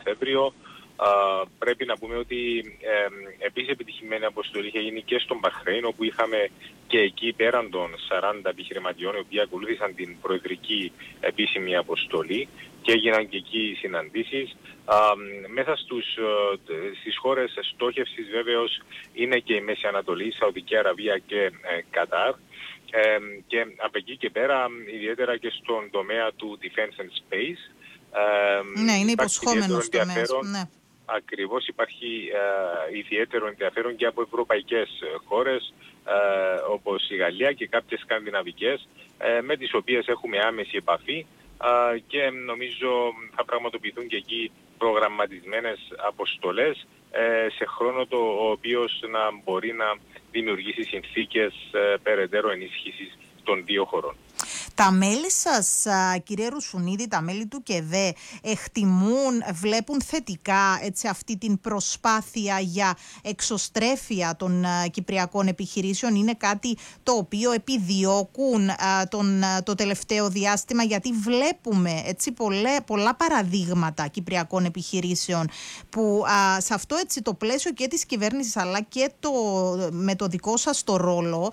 Σεπτέμβριο. Πρέπει να πούμε ότι επίσης επιτυχημένη αποστολή είχε γίνει και στον Μπαχρέιν, όπου είχαμε και εκεί πέραν των 40 επιχειρηματιών οι οποίοι ακολούθησαν την προεδρική επίσημη αποστολή και έγιναν και εκεί συναντήσεις. Μέσα στις χώρες στόχευσης βέβαιως είναι και η Μέση Ανατολή, Σαουδική Αραβία και Κατάρ. Και από εκεί και πέρα, ιδιαίτερα και στον τομέα του Defense and Space, ναι, είναι υποσχόμενος τομέας. Ναι. Ακριβώς, υπάρχει ιδιαίτερο ενδιαφέρον και από ευρωπαϊκές χώρες όπως η Γαλλία και κάποιες σκανδιναβικές, με τις οποίες έχουμε άμεση επαφή και νομίζω θα πραγματοποιηθούν και εκεί προγραμματισμένες αποστολές σε χρόνο ο οποίος να μπορεί να δημιουργήσει συνθήκες περαιτέρω ενίσχυσης των δύο χωρών. Τα μέλη σας, κύριε Ρουσουνίδη, τα μέλη του ΚΕΔΕ εκτιμούν, βλέπουν θετικά αυτή την προσπάθεια για εξωστρέφεια των κυπριακών επιχειρήσεων? Είναι κάτι το οποίο επιδιώκουν το τελευταίο διάστημα? Γιατί βλέπουμε πολλά παραδείγματα κυπριακών επιχειρήσεων που σε αυτό το πλαίσιο και της κυβέρνησης αλλά και με το δικό σας το ρόλο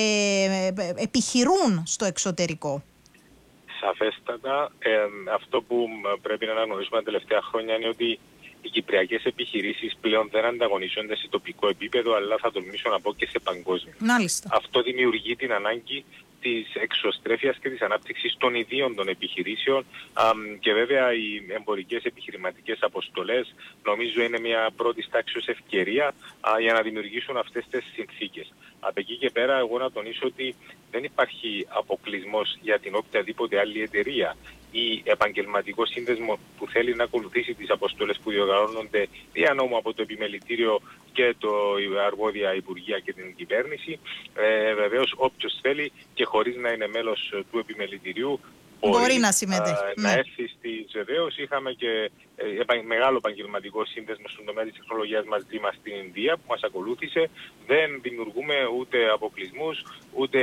επιχειρούν στο εξωτερικό. Σαφέστατα, αυτό που πρέπει να αναγνωρίσουμε τα τελευταία χρόνια είναι ότι οι κυπριακές επιχειρήσεις πλέον δεν ανταγωνίζονται σε τοπικό επίπεδο, αλλά θα τολμήσω να πω και σε παγκόσμιο. Μάλιστα. Αυτό δημιουργεί την ανάγκη της εξωστρέφειας και της ανάπτυξης των ιδίων των επιχειρήσεων και βέβαια οι εμπορικές επιχειρηματικές αποστολές νομίζω είναι μια πρώτη τάξης ευκαιρία για να δημιουργήσουν αυτές τις συνθήκες. Από εκεί και πέρα εγώ να τονίσω ότι δεν υπάρχει αποκλεισμός για την οποιαδήποτε άλλη εταιρεία ή επαγγελματικό σύνδεσμο που θέλει να ακολουθήσει τις αποστολές που διοργανώνονται δια νόμου από το επιμελητήριο και το αρμόδια Υπουργεία και την κυβέρνηση. Βεβαίως όποιος θέλει και χωρίς να είναι μέλος του επιμελητηρίου μπορεί να συμμετέχει. Να έρθει στις βεβαίως. Είχαμε και μεγάλο επαγγελματικό σύνδεσμο στον τομέα της τεχνολογίας μαζί μας στην Ινδία που μας ακολούθησε. Δεν δημιουργούμε ούτε αποκλεισμούς, ούτε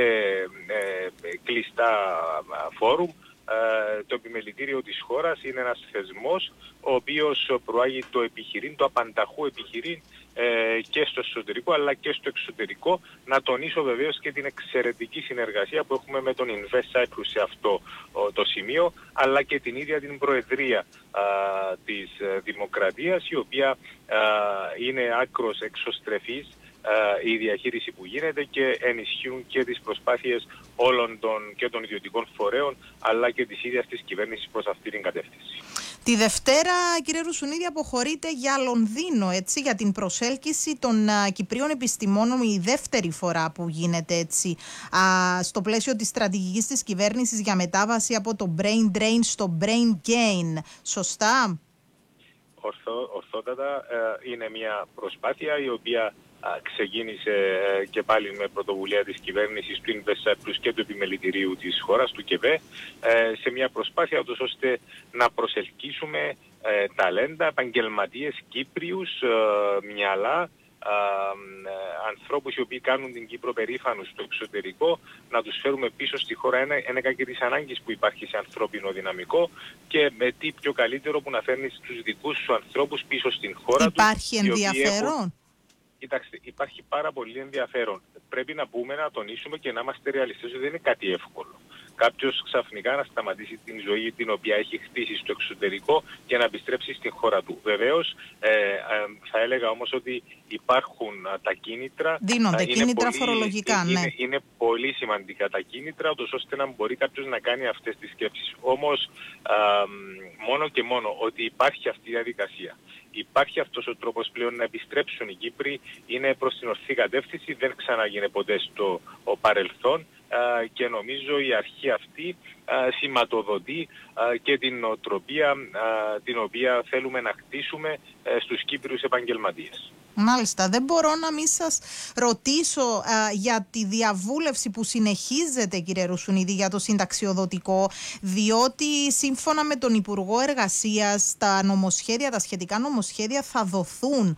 κλειστά φόρουμ. Το επιμελητήριο της χώρας είναι ένας θεσμός ο οποίος προάγει το επιχειρήν, το απανταχού επιχειρήν και στο εσωτερικό αλλά και στο εξωτερικό. Να τονίσω βεβαίως και την εξαιρετική συνεργασία που έχουμε με τον Invest Cyprus σε αυτό το σημείο, αλλά και την ίδια την Προεδρία της Δημοκρατίας, η οποία είναι άκρος εξωστρεφής η διαχείριση που γίνεται και ενισχύουν και τις προσπάθειες όλων των ιδιωτικών φορέων αλλά και της ίδιας της κυβέρνησης προς αυτή την κατεύθυνση. Τη Δευτέρα, κύριε Ρουσουνίδη, αποχωρείτε για Λονδίνο, για την προσέλκυση των Κυπρίων επιστημόνων, η δεύτερη φορά που γίνεται στο πλαίσιο της στρατηγικής της κυβέρνησης για μετάβαση από το brain drain στο brain gain. Σωστά? Ορθότατα, είναι μια προσπάθεια η οποία ξεκίνησε και πάλι με πρωτοβουλία της κυβέρνησης του Invest Cyprus και του επιμελητηρίου της χώρας, του ΚΕΒΕ, σε μια προσπάθεια ώστε να προσελκύσουμε ταλέντα, επαγγελματίες Κύπριους, μυαλά, ανθρώπους οι οποίοι κάνουν την Κύπρο περήφανους στο εξωτερικό, να τους φέρουμε πίσω στη χώρα ένεκα και της ανάγκης που υπάρχει σε ανθρώπινο δυναμικό και με τι πιο καλύτερο που να φέρνεις τους δικούς σου ανθρώπους πίσω στην χώρα τους. Υπάρχει ενδιαφέρον? Κοιτάξτε, υπάρχει πάρα πολύ ενδιαφέρον. Πρέπει να πούμε, να τονίσουμε και να είμαστε ρεαλιστές ότι δεν είναι κάτι εύκολο. Κάποιος ξαφνικά να σταματήσει την ζωή την οποία έχει χτίσει στο εξωτερικό και να επιστρέψει στην χώρα του. Βεβαίως, θα έλεγα όμως ότι υπάρχουν τα κίνητρα. Δίνονται κίνητρα φορολογικά, ναι. Είναι πολύ σημαντικά τα κίνητρα, ώστε να μπορεί κάποιος να κάνει αυτές τις σκέψεις. Όμως, μόνο και μόνο ότι υπάρχει αυτή η διαδικασία, υπάρχει αυτός ο τρόπος πλέον να επιστρέψουν οι Κύπροι, είναι προς την ορθή κατεύθυνση, δεν ξαναγίνε ποτέ στο παρελθόν και νομίζω η αρχή αυτή σηματοδοτεί και την νοοτροπία την οποία θέλουμε να χτίσουμε στους Κύπριους επαγγελματίες. Μάλιστα. Δεν μπορώ να μην σας ρωτήσω για τη διαβούλευση που συνεχίζεται, κύριε Ρουσουνίδη, για το συνταξιοδοτικό, διότι σύμφωνα με τον Υπουργό Εργασίας τα σχετικά νομοσχέδια θα δοθούν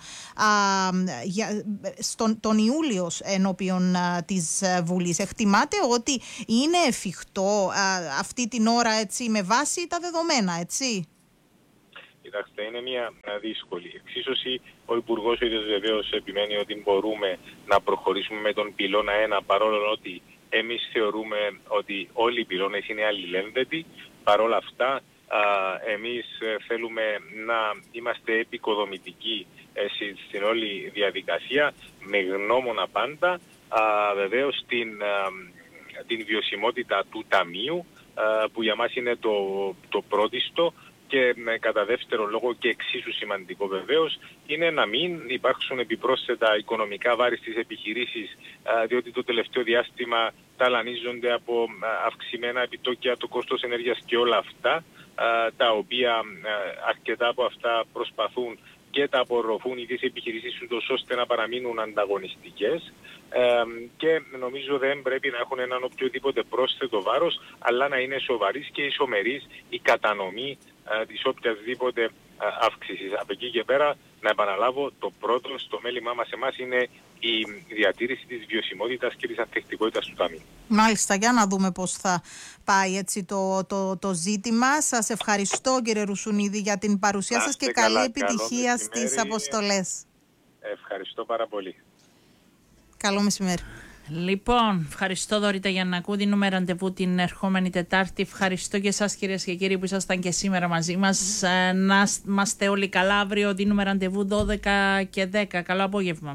τον Ιούλιο ενώπιον της Βουλής. Εκτιμάτε ότι είναι εφικτό αυτή την ώρα, με βάση τα δεδομένα, Κοιτάξτε, είναι μια δύσκολη εξίσωση. Ο Υπουργός ο ίδιος βεβαίως επιμένει ότι μπορούμε να προχωρήσουμε με τον πυλώνα 1, παρόλο ότι εμείς θεωρούμε ότι όλοι οι πυλώνες είναι αλληλένδετοι. Παρόλα αυτά, εμείς θέλουμε να είμαστε επικοδομητικοί στην όλη διαδικασία, με γνώμονα πάντα βεβαίως την βιωσιμότητα του Ταμείου, που για μας είναι το πρώτιστο, και κατά δεύτερο λόγο και εξίσου σημαντικό βεβαίως είναι να μην υπάρξουν επιπρόσθετα οικονομικά βάρη στις επιχειρήσεις, διότι το τελευταίο διάστημα ταλανίζονται από αυξημένα επιτόκια, το κόστος ενέργειας και όλα αυτά, τα οποία αρκετά από αυτά προσπαθούν και τα απορροφούν οι επιχειρήσεις τους ώστε να παραμείνουν ανταγωνιστικές, και νομίζω δεν πρέπει να έχουν έναν οποιοδήποτε πρόσθετο βάρος, αλλά να είναι σοβαρής και ισομερής η κατανομή της οποιασδήποτε αύξησης. Από εκεί και πέρα, να επαναλάβω, το πρώτο στο μέλημά μας εμάς είναι η διατήρηση της βιωσιμότητας και της ανθεκτικότητας του Ταμείου. Μάλιστα, για να δούμε πώς θα πάει έτσι το ζήτημα. Σας ευχαριστώ, κύριε Ρουσουνίδη, για την παρουσία σας και καλή επιτυχία στις αποστολές. Ευχαριστώ πάρα πολύ. Καλό μεσημέρι. Λοιπόν, ευχαριστώ Δωρίτα Γιαννακού. Δίνουμε ραντεβού την ερχόμενη Τετάρτη. Ευχαριστώ και εσάς, κυρίες και κύριοι, που ήσασταν και σήμερα μαζί μας. Να είμαστε όλοι καλά. Αύριο δίνουμε ραντεβού 12 και 10. Καλό απόγευμα.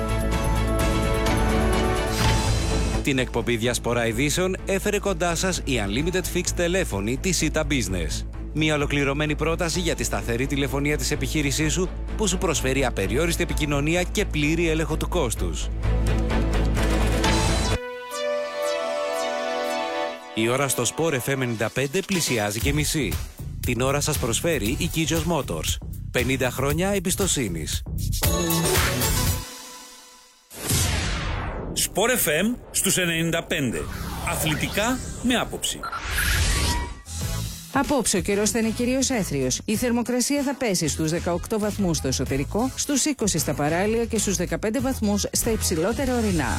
Την εκπομπή Διασπορά Ειδήσεων έφερε κοντά σας η Unlimited Fixed τηλέφωνη της Ita Business. Μια ολοκληρωμένη πρόταση για τη σταθερή τηλεφωνία της επιχείρησής σου, που σου προσφέρει απεριόριστη επικοινωνία και πλήρη έλεγχο του κόστους. Η ώρα στο Sport FM 95 πλησιάζει και μισή. Την ώρα σας προσφέρει η Kijos Motors. 50 χρόνια εμπιστοσύνης. Sport FM στους 95. Αθλητικά με άποψη. Απόψε ο καιρός θα είναι κυρίως έθριος. Η θερμοκρασία θα πέσει στους 18 βαθμούς στο εσωτερικό, στους 20 στα παράλια και στους 15 βαθμούς στα υψηλότερα ορεινά.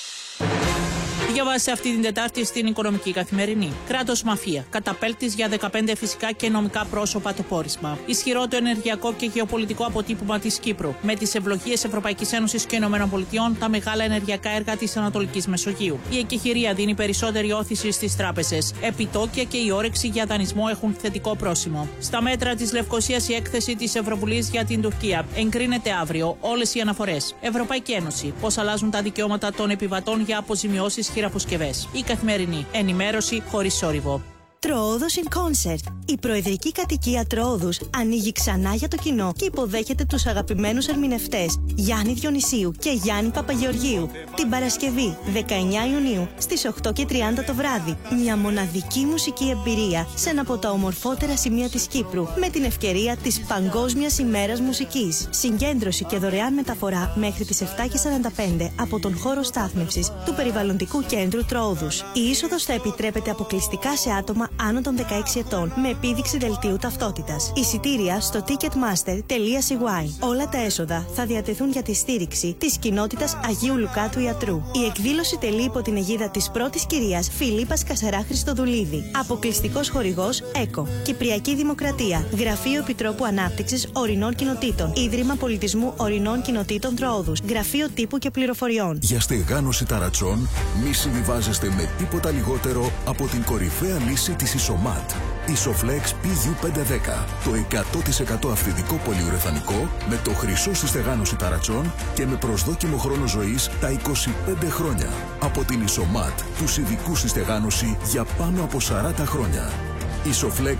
Διαβάστε αυτή την Τετάρτη στην Οικονομική Καθημερινή. Κράτος μαφία. Καταπέλτης για 15 φυσικά και νομικά πρόσωπα το πόρισμα. Ισχυρό το ενεργειακό και γεωπολιτικό αποτύπωμα της Κύπρου. Με τις ευλογίες Ευρωπαϊκής Ένωσης και ΗΠΑ, τα μεγάλα ενεργειακά έργα της Ανατολικής Μεσογείου. Η εκεχηρία δίνει περισσότερη όθηση στις τράπεζες. Επιτόκια και η όρεξη για δανεισμό έχουν θετικό πρόσημο. Στα μέτρα της Λευκωσίας, η έκθεση της Ευρωβουλής για την Τουρκία. Εγκρίνεται αύριο όλες οι αναφορές. Ευρωπαϊκή Ένωση. Πώς αλλάζουν τα δικαιώματα των επιβατών για αποζημιώσεις χειραποσκευές. Η Καθημερινή. Ενημέρωση χωρίς θόρυβο. Τροόδος in Concert. Η προεδρική κατοικία Τροόδους ανοίγει ξανά για το κοινό και υποδέχεται τους αγαπημένους ερμηνευτές Γιάννη Διονυσίου και Γιάννη Παπαγεωργίου την Παρασκευή 19 Ιουνίου στις 8:30 το βράδυ. Μια μοναδική μουσική εμπειρία σε ένα από τα ομορφότερα σημεία της Κύπρου, με την ευκαιρία της Παγκόσμιας ημέρας μουσικής. Συγκέντρωση και δωρεάν μεταφορά μέχρι τις 7:45 από τον χώρο στάθμευσης του Περιβαλλοντικού Κέντρου Τροόδους. Η είσοδος θα επιτρέπεται αποκλειστικά σε άτομα άνω των 16 ετών με επίδειξη δελτίου ταυτότητας. Εισιτήρια στο ticketmaster.cy. Όλα τα έσοδα θα διατεθούν για τη στήριξη της κοινότητας Αγίου Λουκά του Ιατρού. Η εκδήλωση τελεί υπό την αιγίδα της πρώτης κυρίας Φιλίππας Κασερά Χριστοδουλίδη. Αποκλειστικός χορηγός ΕΚΟ. Κυπριακή Δημοκρατία. Γραφείο Επιτρόπου Ανάπτυξης Ορεινών Κοινοτήτων. Ίδρυμα Πολιτισμού Ορεινών Κοινοτήτων Τροόδους. Γραφείο Τύπου και Πληροφοριών. Για στεγάνωση ταρατσών, μη συμβιβάζεστε με τίποτα λιγότερο από την κορυφαία λύση της Ισομάτ. Isoflex PU510. Το 100% αυθεντικό πολυουρεθανικό με το χρυσό στη στεγάνωση ταρατσών και με προσδόκιμο χρόνο ζωής τα 25 χρόνια. Από την Ισομάτ, τους ειδικούς στη στεγάνωση για πάνω από 40 χρόνια. Isoflex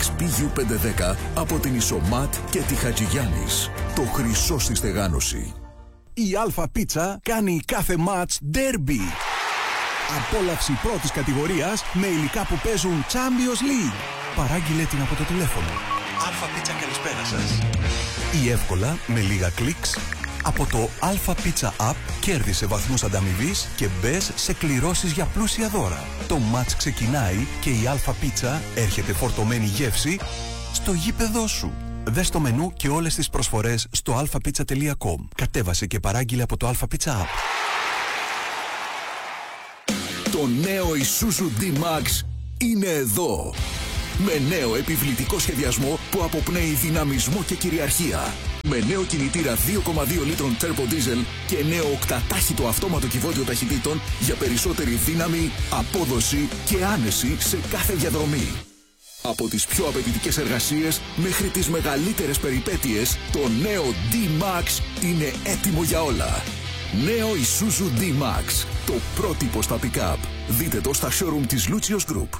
PU510 από την Ισομάτ και τη Χατζηγιάννης. Το χρυσό στη στεγάνωση. Η Αλφα Πίτσα κάνει κάθε μάτς ντέρμπι. Απόλαυση πρώτης κατηγορίας με υλικά που παίζουν Champions League. Παράγγειλε την από το τηλέφωνο. Αλφα Πίτσα, καλησπέρα σας. Ή εύκολα, με λίγα κλικς, από το Αλφα Πίτσα App κέρδισε βαθμούς ανταμοιβής και μπες σε κληρώσεις για πλούσια δώρα. Το μάτς ξεκινάει και η Αλφα Πίτσα έρχεται φορτωμένη γεύση στο γήπεδό σου. Δες το μενού και όλες τις προσφορές στο alphapizza.com. Κατέβασε και παράγγειλε από το Αλφα Πίτσα App. Το νέο Isuzu D-Max είναι εδώ. Με νέο επιβλητικό σχεδιασμό που αποπνέει δυναμισμό και κυριαρχία. Με νέο κινητήρα 2,2 λίτρων turbo diesel και νέο οκτατάχυτο αυτόματο κυβότιο ταχυτήτων για περισσότερη δύναμη, απόδοση και άνεση σε κάθε διαδρομή. Από τις πιο απαιτητικές εργασίες μέχρι τις μεγαλύτερες περιπέτειες, το νέο D-Max είναι έτοιμο για όλα. Νέο Isuzu D-Max, το πρότυπο στα pick-up. Δείτε το στα showroom της Lucius Group.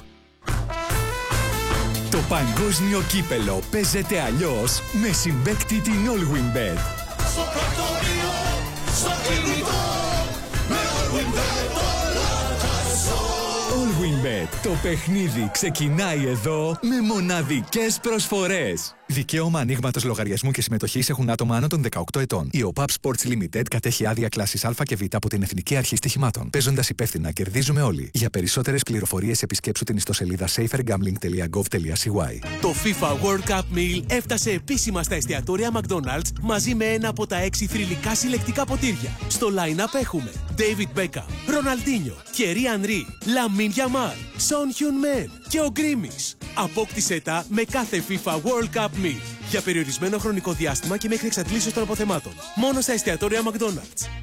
Το παγκόσμιο κύπελο παίζεται αλλιώς με συμπαίκτη την Allwinbet. Στο πρωτοβείο, στο κινητό, με Allwinbet όλα τα ζω. Allwinbet, το παιχνίδι ξεκινάει εδώ με μοναδικές προσφορές. Δικαίωμα ανοίγματος λογαριασμού και συμμετοχής έχουν άτομα άνω των 18 ετών. Η OPAP Sports Limited κατέχει άδεια κλάσης Α και Β από την Εθνική Αρχή Στοιχημάτων. Παίζοντας υπεύθυνα, κερδίζουμε όλοι. Για περισσότερες πληροφορίες επισκέψου την ιστοσελίδα safergambling.gov.cy. Το FIFA World Cup Meal έφτασε επίσημα στα εστιατόρια McDonald's μαζί με ένα από τα 6 θρυλικά συλλεκτικά ποτήρια. Στο line-up έχουμε David Beckham, Ροναλντίνιο, Thierry Henry, Lamine Yamal, Son Heung-min και ο Γκρίμις. Απόκτησέ τα με κάθε FIFA World Cup Meal για περιορισμένο χρονικό διάστημα και μέχρι εξαντλήσεως των αποθεμάτων. Μόνο στα εστιατόρια McDonald's.